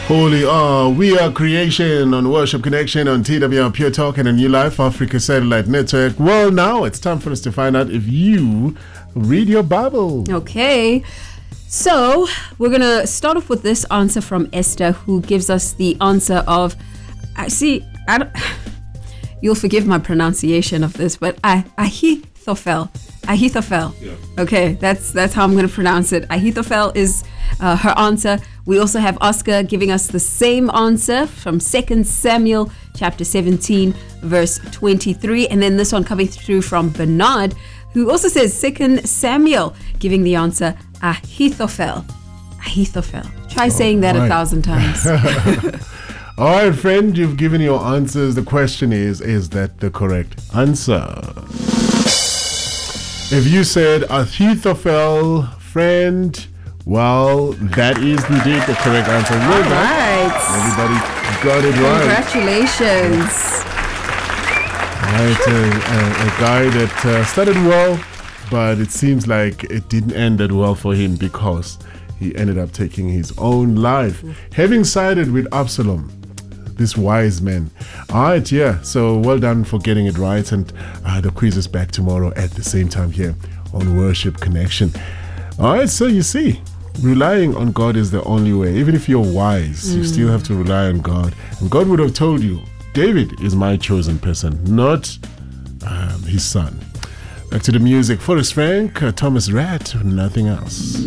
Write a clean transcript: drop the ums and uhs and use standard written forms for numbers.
Holy we are creation on Worship Connection on TWR Pure Talk and a New Life Africa Satellite Network. Well, now it's time for us to find out if you read your Bible. Okay, so we're going to start off with this answer from Esther, who gives us the answer of, you'll forgive my pronunciation of this, but Ahithophel. Ahithophel. Yeah. Okay, that's how I'm going to pronounce it. Ahithophel is her answer. We also have Oscar giving us the same answer from 2 Samuel chapter 17, verse 23. And then this one coming through from Bernard, who also says 2 Samuel, giving the answer Ahithophel. Ahithophel. Try saying that 1,000 times. All right, friend, you've given your answers. The question is that the correct answer? If you said Ahithophel, friend, well, that is indeed the correct answer. All right. Everybody got it right. Congratulations. Right, a guy that started well, but it seems like it didn't end that well for him because he ended up taking his own life, having sided with Absalom, this wise man. All right, yeah, so well done for getting it right, and the quiz is back tomorrow at the same time here on Worship Connection. All right, so you see, relying on God is the only way. Even if you're wise, you still have to rely on God. And God would have told you, David is my chosen person, not his son. Back to the music. Forrest Frank, Thomas Rhett, Nothing Else.